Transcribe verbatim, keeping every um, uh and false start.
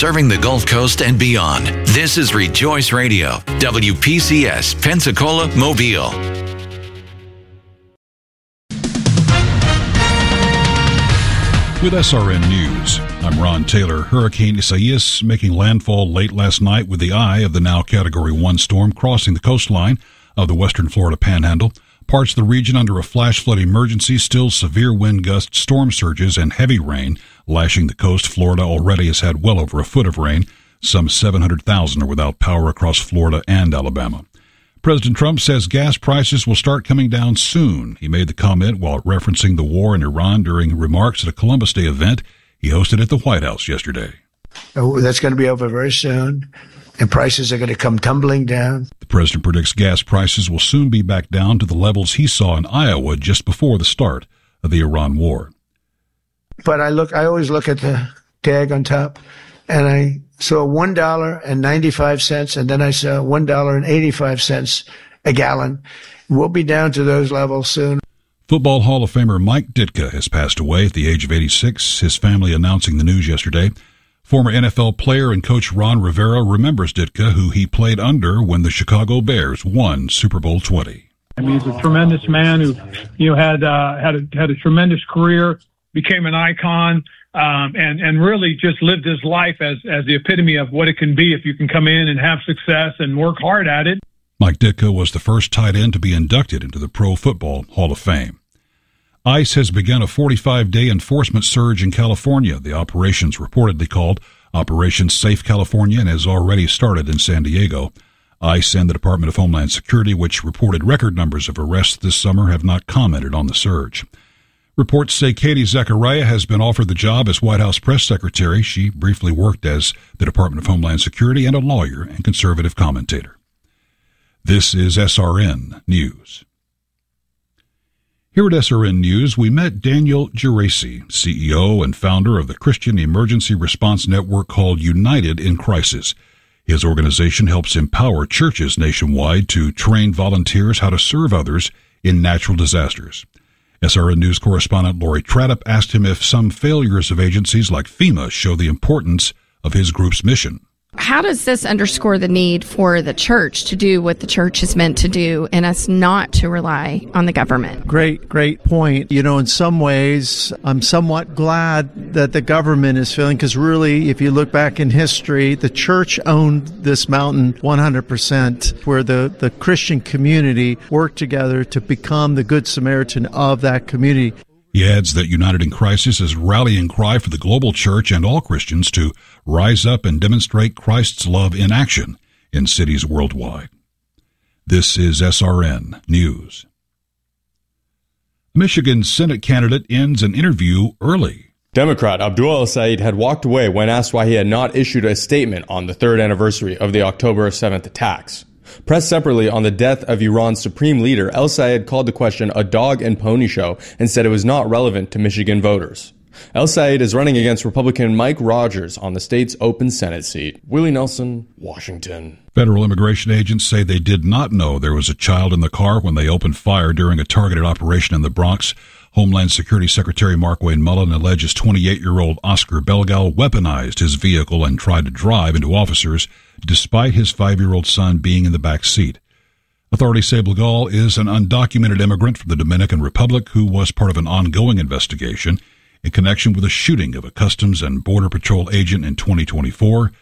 serving the Gulf Coast and beyond. This is Rejoice Radio, W P C S, Pensacola, Mobile. With S R N News, I'm Ron Taylor. Hurricane Isaias making landfall late last night with the eye of the now Category one storm crossing the coastline of the western Florida Panhandle. Parts of the region under a flash flood emergency, still severe wind gusts, storm surges, and heavy rain lashing the coast. Florida already has had well over a foot of rain. Some seven hundred thousand are without power across Florida and Alabama. President Trump says gas prices will start coming down soon. He made the comment while referencing the war in Iran during remarks at a Columbus Day event he hosted at the White House yesterday. Oh, that's going to be over very soon, and prices are going to come tumbling down. The president predicts gas prices will soon be back down to the levels he saw in Iowa just before the start of the Iran war. But I look, I always look at the tag on top, and I saw one dollar and ninety-five cents, and then I saw one dollar and eighty-five cents a gallon. We'll be down to those levels soon. Football Hall of Famer Mike Ditka has passed away at the age of eighty-six, his family announcing the news yesterday. Former N F L player and coach Ron Rivera remembers Ditka, who he played under when the Chicago Bears won Super Bowl twenty. I mean, he's a tremendous man who, you know, had uh, had a, had a tremendous career, became an icon, um, and and really just lived his life as as the epitome of what it can be if you can come in and have success and work hard at it. Mike Ditka was the first tight end to be inducted into the Pro Football Hall of Fame. ICE has begun a forty-five day enforcement surge in California. The operation's reportedly called Operation Safe California and has already started in San Diego. ICE and the Department of Homeland Security, which reported record numbers of arrests this summer, have not commented on the surge. Reports say Katie Zachariah has been offered the job as White House press secretary. She briefly worked as the Department of Homeland Security and a lawyer and conservative commentator. This is S R N News. Here at S R N News, we met Daniel Geraci, C E O and founder of the Christian Emergency Response Network called United in Crisis. His organization helps empower churches nationwide to train volunteers how to serve others in natural disasters. S R N News correspondent Lori Tradup asked him if some failures of agencies like FEMA show the importance of his group's mission. How does this underscore the need for the church to do what the church is meant to do and us not to rely on the government? Great, great point. You know, in some ways, I'm somewhat glad that the government is feeling, because really, if you look back in history, the church owned this mountain one hundred percent, where the, the Christian community worked together to become the Good Samaritan of that community. He adds that United in Crisis is a rallying cry for the global church and all Christians to rise up and demonstrate Christ's love in action in cities worldwide. This is S R N News. A Michigan Senate candidate ends an interview early. Democrat Abdul El-Sayed had walked away when asked why he had not issued a statement on the third anniversary of the October seventh attacks. Pressed separately on the death of Iran's supreme leader, El-Sayed called the question a dog and pony show and said it was not relevant to Michigan voters. El-Sayed is running against Republican Mike Rogers on the state's open Senate seat. Willie Nelson, Washington. Federal immigration agents say they did not know there was a child in the car when they opened fire during a targeted operation in the Bronx. Homeland Security Secretary Markwayne Mullin alleges twenty-eight-year-old Oscar Belgal weaponized his vehicle and tried to drive into officers despite his five-year-old son being in the back seat. Authorities say Belgal is an undocumented immigrant from the Dominican Republic who was part of an ongoing investigation in connection with a shooting of a Customs and Border Patrol agent in twenty twenty-four.